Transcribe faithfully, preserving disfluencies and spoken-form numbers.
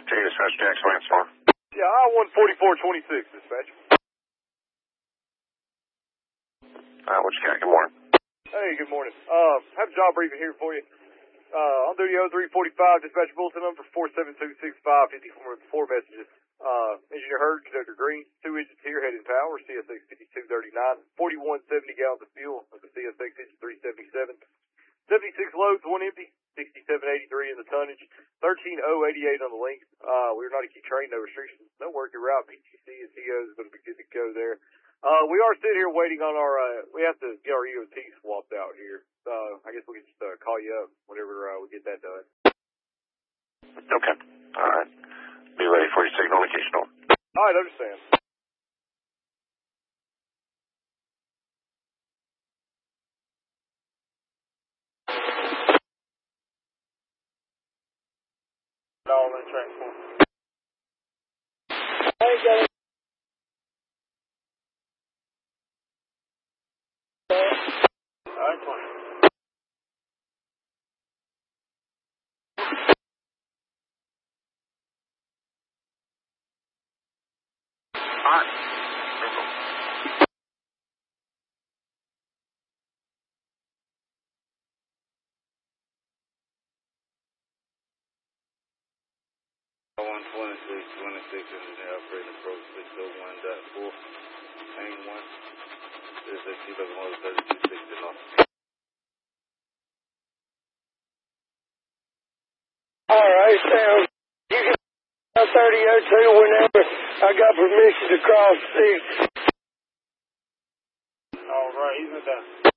Hey, dispatch, Jackson Landstorm. Yeah, I one forty-four twenty-six, dispatch. Uh, what you got? Good morning. Hey, good morning. Uh, have a job briefing here for you. Uh, on duty O three forty-five, dispatch bulletin number four seven two six five, fifty-four four messages. Uh, Engineer Hurd, Conductor Green, two engines here, heading power, C S X fifty-two thirty-nine, forty-one seventy gallons of fuel of the C S X engine three seventy-seven, seventy-six loads, one empty, sixty-seven eighty-three in the tonnage, thirteen oh eighty-eight on the length. Uh, we're not a key train, no restrictions, no working route. P T C and T O is going to be good to go there. Uh, we are sitting here waiting on our, uh, we have to get our E O T swapped out here. Uh, I guess we can just, uh, call you up whenever, uh, we get that done. Okay. All right. Be ready for your signal location. All right, understand. All in transport. Hey, guys. All right, twenty. All right. one twenty-six, twenty-six is the operating approach six oh one dot four, hang one, C S X eleven one thirty-two sixty north. All right, Sam. You can have thirty oh two whenever I got permission to cross six. All right, he's in that.